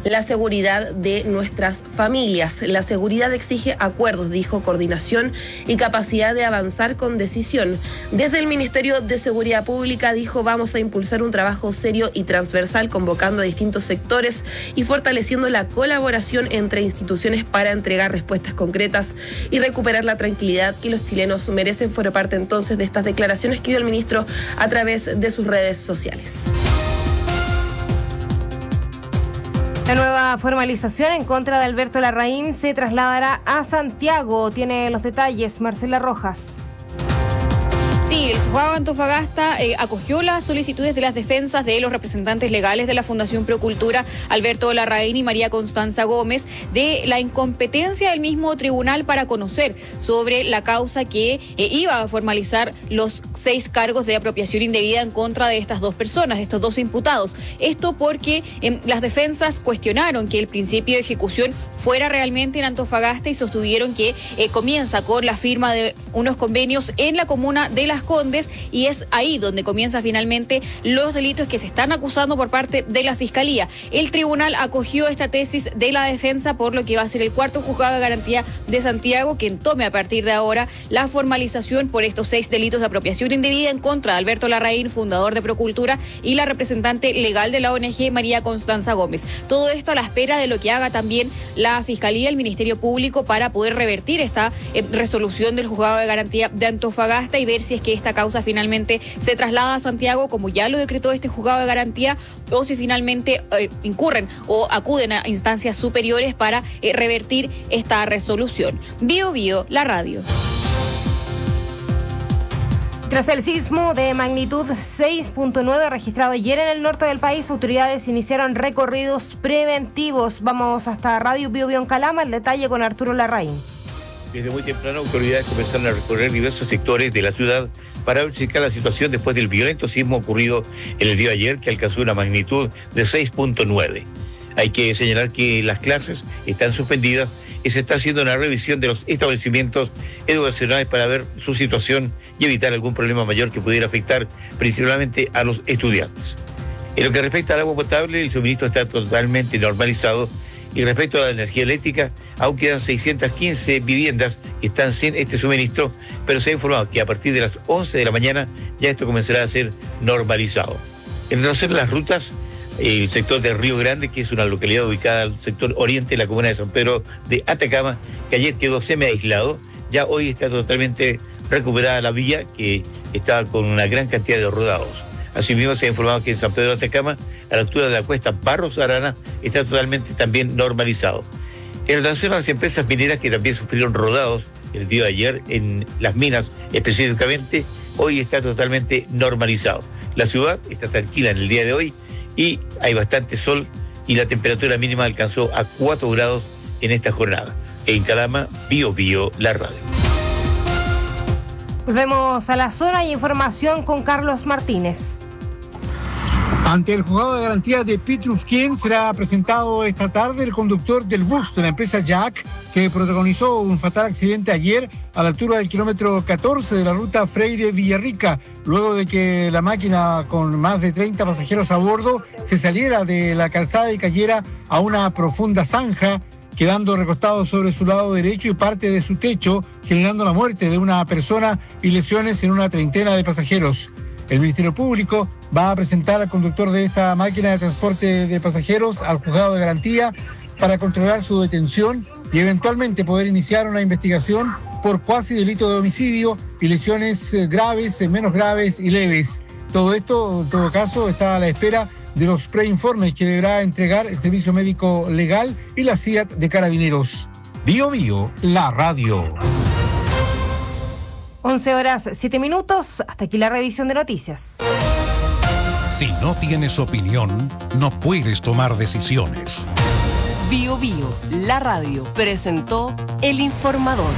la seguridad de nuestras familias. La seguridad exige acuerdos, dijo, coordinación y capacidad de avanzar con decisión. Desde el Ministerio de Seguridad Pública dijo: vamos a impulsar un trabajo serio y transversal, convocando a distintos sectores y fortaleciendo la colaboración entre instituciones para entregar respuestas concretas y recuperar la tranquilidad que los chilenos merecen. Fue parte entonces de estas declaraciones que dio el ministro a través de sus redes sociales. La nueva formalización en contra de Alberto Larraín se trasladará a Santiago. Tiene los detalles Marcela Rojas. Sí, el juzgado de Antofagasta acogió las solicitudes de las defensas de los representantes legales de la Fundación Procultura, Alberto Larraín y María Constanza Gómez, de la incompetencia del mismo tribunal para conocer sobre la causa que iba a formalizar los 6 cargos de apropiación indebida en contra de estas 2 personas, de estos 2 imputados. Esto porque las defensas cuestionaron que el principio de ejecución fuera realmente en Antofagasta y sostuvieron que comienza con la firma de unos convenios en la comuna de Las Condes, y es ahí donde comienza finalmente los delitos que se están acusando por parte de la Fiscalía. El tribunal acogió esta tesis de la defensa, por lo que va a ser el 4º juzgado de garantía de Santiago quien tome a partir de ahora la formalización por estos 6 delitos de apropiación indebida en contra de Alberto Larraín, fundador de Procultura, y la representante legal de la ONG, María Constanza Gómez. Todo esto a la espera de lo que haga también la Fiscalía, el Ministerio Público, para poder revertir esta resolución del juzgado de garantía de Antofagasta y ver si es que esta causa finalmente se traslada a Santiago, como ya lo decretó este juzgado de garantía, o si finalmente incurren o acuden a instancias superiores para revertir esta resolución. Bio Bio, la radio. Tras el sismo de magnitud 6.9 registrado ayer en el norte del país, autoridades iniciaron recorridos preventivos. Vamos hasta Radio Bio Bio en Calama, el detalle con Arturo Larraín. Desde muy temprano, autoridades comenzaron a recorrer diversos sectores de la ciudad para verificar la situación después del violento sismo ocurrido en el día de ayer, que alcanzó una magnitud de 6.9. Hay que señalar que las clases están suspendidas y se está haciendo una revisión de los establecimientos educacionales para ver su situación y evitar algún problema mayor que pudiera afectar principalmente a los estudiantes. En lo que respecta al agua potable, el suministro está totalmente normalizado, y respecto a la energía eléctrica, aún quedan 615 viviendas que están sin este suministro, pero se ha informado que a partir de las 11 de la mañana ya esto comenzará a ser normalizado. En relación a las rutas, el sector de Río Grande, que es una localidad ubicada al sector oriente de la comuna de San Pedro de Atacama, que ayer quedó semi-aislado, ya hoy está totalmente recuperada la vía, que está con una gran cantidad de rodados. Asimismo, se ha informado que en San Pedro de Atacama, a la altura de la cuesta Barros Arana, está totalmente también normalizado. En relación a las empresas mineras, que también sufrieron rodados el día de ayer en las minas específicamente, hoy está totalmente normalizado. La ciudad está tranquila en el día de hoy y hay bastante sol, y la temperatura mínima alcanzó a 4 grados en esta jornada. En Calama, Bio Bio, la radio. Volvemos a la zona y información con Carlos Martínez. Ante el juzgado de garantía de Pitrufquén será presentado esta tarde el conductor del bus de la empresa Jack, que protagonizó un fatal accidente ayer a la altura del kilómetro 14 de la ruta Freire-Villarrica, luego de que la máquina con más de 30 pasajeros a bordo se saliera de la calzada y cayera a una profunda zanja, quedando recostado sobre su lado derecho y parte de su techo, generando la muerte de una persona y lesiones en una treintena de pasajeros. El Ministerio Público va a presentar al conductor de esta máquina de transporte de pasajeros al juzgado de garantía para controlar su detención y eventualmente poder iniciar una investigación por cuasi delito de homicidio y lesiones graves, menos graves y leves. Todo esto, en todo caso, está a la espera de los preinformes que deberá entregar el Servicio Médico Legal y la CIAT de Carabineros. Bio Bio, la radio. 11:07. Hasta aquí la revisión de noticias. Si no tienes opinión, no puedes tomar decisiones. Bio Bio, la radio, presentó El Informador.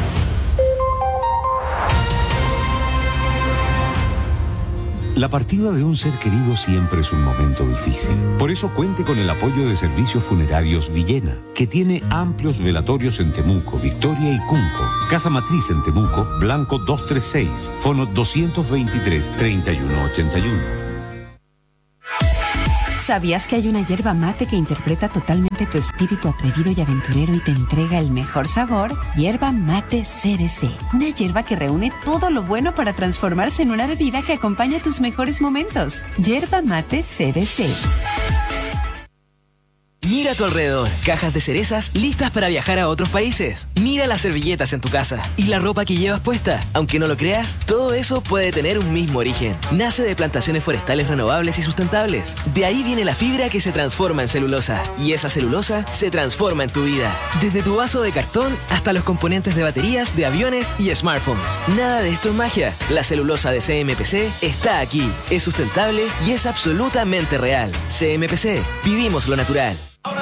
La partida de un ser querido siempre es un momento difícil. Por eso cuente con el apoyo de Servicios Funerarios Villena, que tiene amplios velatorios en Temuco, Victoria y Cunco. Casa Matriz en Temuco, Blanco 236, fono 223-3181. ¿Sabías que hay una yerba mate que interpreta totalmente tu espíritu atrevido y aventurero y te entrega el mejor sabor? Yerba mate CBC. Una yerba que reúne todo lo bueno para transformarse en una bebida que acompaña tus mejores momentos. Yerba mate CBC. Mira a tu alrededor, cajas de cerezas listas para viajar a otros países. Mira las servilletas en tu casa y la ropa que llevas puesta. Aunque no lo creas, todo eso puede tener un mismo origen. Nace de plantaciones forestales renovables y sustentables. De ahí viene la fibra que se transforma en celulosa. Y esa celulosa se transforma en tu vida. Desde tu vaso de cartón hasta los componentes de baterías, de aviones y smartphones. Nada de esto es magia. La celulosa de CMPC está aquí. Es sustentable y es absolutamente real. CMPC. Vivimos lo natural.